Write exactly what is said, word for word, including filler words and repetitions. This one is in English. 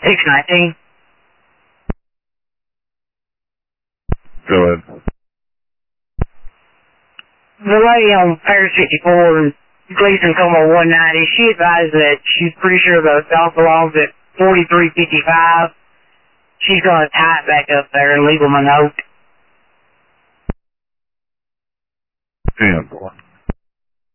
six nineteen. Go ahead. The lady on Paris fifty-four and Gleason Como one ninety, she advised that she's pretty sure the dog belongs at forty-three fifty-five. She's going to tie it back up there and leave them a note. ten four.